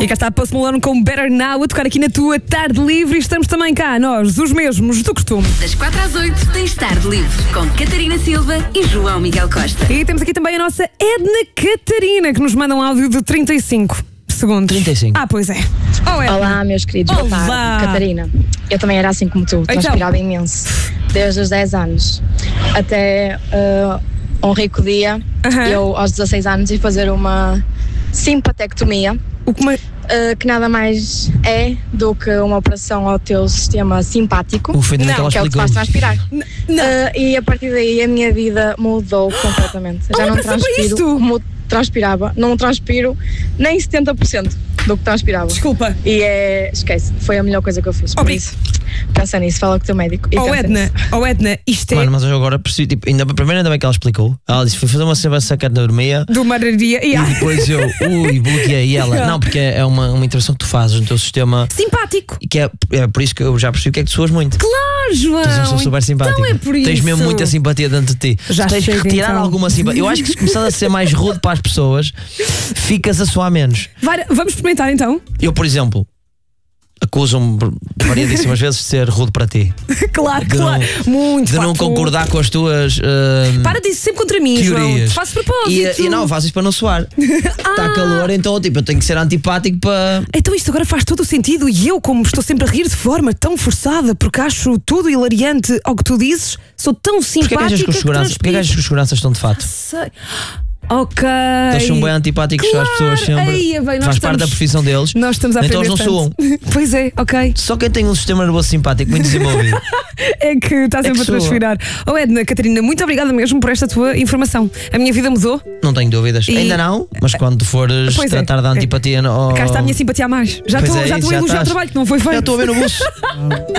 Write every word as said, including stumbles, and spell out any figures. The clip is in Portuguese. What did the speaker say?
E cá está a Post Malone com Better Now a tocar aqui na tua Tarde Livre. E estamos também cá, nós, os mesmos do costume. Das quatro às oito tens Tarde Livre com Catarina Silva e João Miguel Costa. E temos aqui também a nossa Edna Catarina, que nos manda um áudio de trinta e cinco segundos. trinta e cinco. Ah, pois é. Oh, Edna. Olá, meus queridos. Boa Olá. tarde. Catarina, eu também era assim como tu, Então. transpirava imenso. Desde os dez anos até uh, um rico dia, Uhum. eu aos dezasseis anos ia fazer uma simpatectomia, O que me... uh, que nada mais é do que uma operação ao teu sistema simpático, O fim Não, daquela que é o que te faz explicou. transpirar. Não. Uh, e a partir daí a minha vida mudou completamente. Oh, Já não mas foi para transpiro isto? como transpirava, não transpiro nem setenta por cento do que transpirava. Desculpa. E é, esquece, foi a melhor coisa que eu fiz. Por Obri- isso, pensa nisso, fala com o teu médico. E Oh, pensa Edna, nisso. oh, Edna, isto é Mano, mas eu agora percebi, tipo, ainda, primeiro ainda bem que ela explicou. Ela disse: fui fazer uma cerveja que dormia. do Mararia. E depois eu, ui, bloqueei. E ela, não, porque é uma, uma intervenção que tu fazes no teu sistema. Simpático. E que é, é por isso que eu já percebi o que é que tu suas muito. Claro, João. Tu és uma pessoa super simpática. Então é por isso. Tens mesmo muita simpatia dentro de ti. Já Tu tens que chega, retirar então. alguma simpatia. Eu acho que se começares a ser mais rude para as pessoas, ficas a soar menos. Vai, vamos experimentar então? Eu, por exemplo, acuso-me variadíssimas vezes de ser rude para ti. Claro, De claro. não- Muito De não facto. concordar com as tuas uh, Para disso sempre contra mim, João. teorias. Faço propósito. E, e não, faço isso para não suar. Está calor, então tipo, eu tenho que ser antipático para. Então isto agora faz todo o sentido. E eu, como estou sempre a rir de forma tão forçada, porque acho tudo hilariante ao que tu dizes, sou tão Porquê simpática que achas que os seguranças, porquê que transpiro. achas que os seguranças estão de fato? Sei. Ok. Eles são bem antipáticos Claro. às pessoas sempre. Aí, bem, nós Faz parte estamos- da profissão deles. Nós estamos a Então aprender eles não tanto. Pois é, ok. Só quem tem um sistema nervoso simpático muito desenvolvido. É que está sempre que a soa. transpirar. Oh Edna, Catarina, muito obrigada mesmo por esta tua informação. A minha vida mudou. Não tenho dúvidas. E- Ainda não, mas quando fores Pois é. tratar da antipatia. no- Cá está a minha simpatia a mais. Já Pois estou é, já estou a já elogiar o estás. trabalho que não foi feito. Já estou a ver no buço.